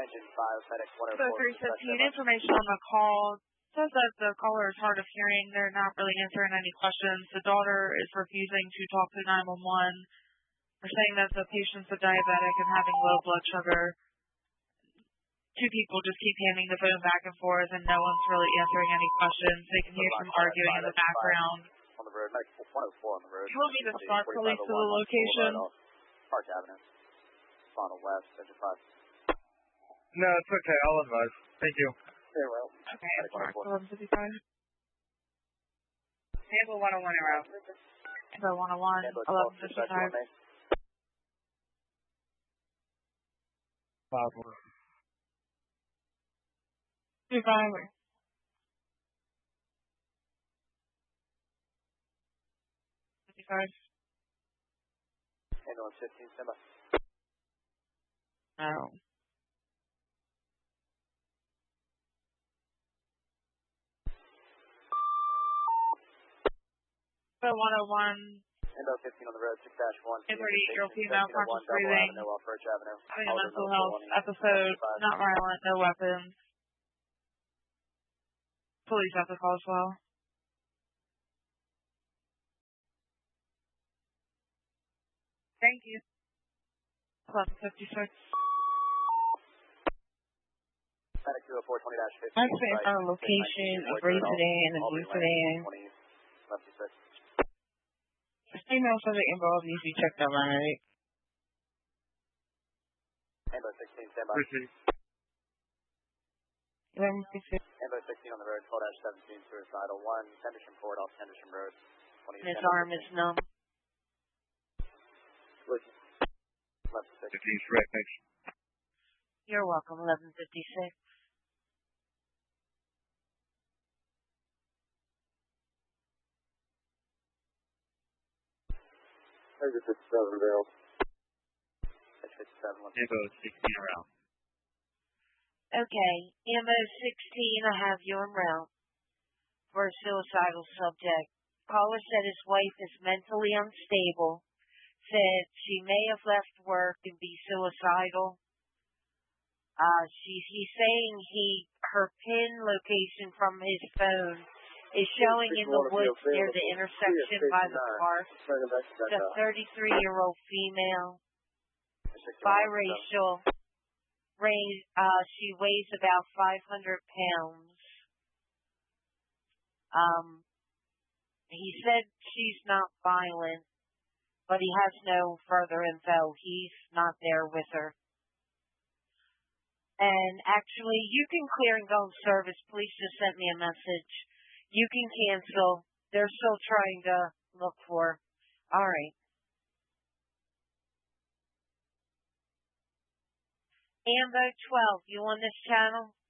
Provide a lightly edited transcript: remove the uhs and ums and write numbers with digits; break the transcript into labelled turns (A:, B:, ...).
A: engine 5, FedEx 104.
B: So 315, information on the call says that the caller is hard of hearing. They're not really answering any questions. The daughter is refusing to talk to 911. They're saying that the patient's a diabetic and having low blood sugar. Two people just keep handing the phone back and forth, and no one's really answering any questions. They can hear some arguing in the background.
A: On the road, 104 on the road.
B: You want me to start police to the location?
A: Park Avenue. Final West, engine 5.
C: No, it's okay. I'll advise. Thank you.
A: Very well.
B: Okay, Mark 1155.
D: Table 101 around.
B: Table 101, 1155. 25.
A: Ambulance 15, stand by.
B: No. So 101.
A: Ambulance 15 on the road, 6-1.
B: A 38-year-old female, conscious breathing,
A: No First Avenue.
B: having a mental health episode, not violent, no weapons. Police have to call as well.
D: Thank you.
B: 1156.
A: FedEx 204 20-15.
D: I spent our location, a gray sedan, a blue sedan.
A: 20,
D: The female said the involved needs to be checked out, right?
A: Ambulance 16, stand by.
D: 1156.
A: Ambulance 16 on the road, 12-17, suicidal. 1, Henderson Ford off Henderson Road.
D: His arm is numb.
A: 1156.
C: 15 correct, thanks.
D: You're welcome, 1156.
A: Exit 57, Vail. Exit 57.
C: Ambo 16 around.
D: Okay, Ambo 16, I have you en route for a suicidal subject. Caller said his wife is mentally unstable, said she may have left work and be suicidal. He's saying her pin location from his phone is showing in the woods near the intersection by the park. It's a 33-year-old female, biracial. She weighs about 500 pounds. He said she's not violent, but he has no further info. He's not there with her. And actually, you can clear and go in service. Police just sent me a message. You can cancel. They're still trying to look for. All right. Ambo 12, you on this channel?